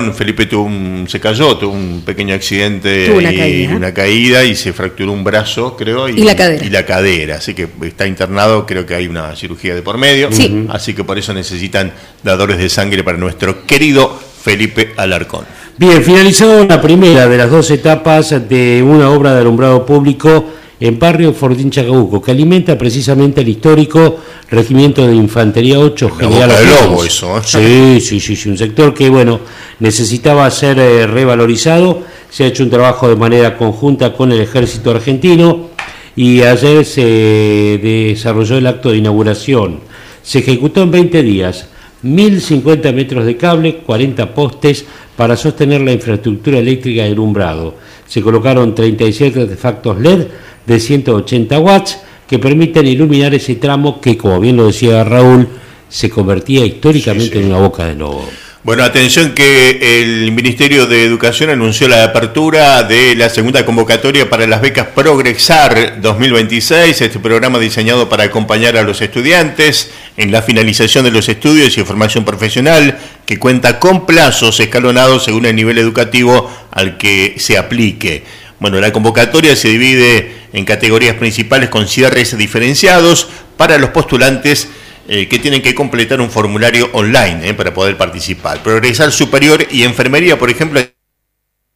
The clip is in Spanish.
Felipe se cayó, tuvo un pequeño accidente, tuvo una caída y se fracturó un brazo, creo, y la cadera. Así que está internado, creo que hay una cirugía de por medio, sí. Así que por eso necesitan dadores de sangre para nuestro querido Felipe Alarcón. Bien, finalizó la primera de las 2 etapas de una obra de alumbrado público en barrio Fortín Chacabuco, que alimenta precisamente el histórico Regimiento de Infantería 8 General Boca del Lobo, eso, ¿eh? Sí, un sector que, necesitaba ser revalorizado. Se ha hecho un trabajo de manera conjunta con el Ejército Argentino y ayer se desarrolló el acto de inauguración. Se ejecutó en 20 días, 1.050 metros de cable, 40 postes para sostener la infraestructura eléctrica de alumbrado. Se colocaron 37 artefactos LED de 180 watts que permiten iluminar ese tramo que, como bien lo decía Raúl, se convertía históricamente en una boca de lobo. Bueno, atención que el Ministerio de Educación anunció la apertura de la segunda convocatoria para las becas Progresar 2026, este programa diseñado para acompañar a los estudiantes en la finalización de los estudios y formación profesional, que cuenta con plazos escalonados según el nivel educativo al que se aplique. Bueno, la convocatoria se divide en categorías principales con cierres diferenciados para los postulantes que tienen que completar un formulario online para poder participar. Progresar superior y enfermería, por ejemplo,